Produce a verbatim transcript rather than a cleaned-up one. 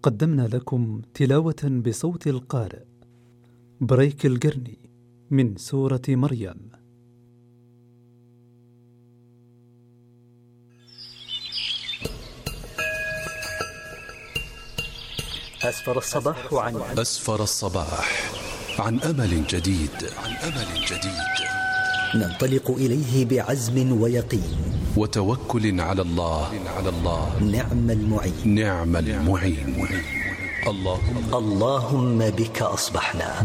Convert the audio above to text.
قدمنا لكم تلاوة بصوت القارئ بريك القرني من سورة مريم. أسفر الصباح عن أسفر الصباح عن أمل جديد عن أمل جديد ننطلق إليه بعزم ويقين وتوكل على الله على الله نعم المعين نعم المعين. اللهم اللهم بك أصبحنا